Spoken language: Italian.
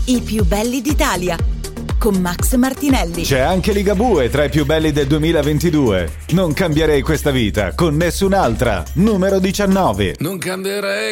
I più belli d'Italia con Max Martinelli. C'è anche Ligabue tra i più belli del 2022. Non cambierei questa vita con nessun'altra. Numero 19. Non cambierei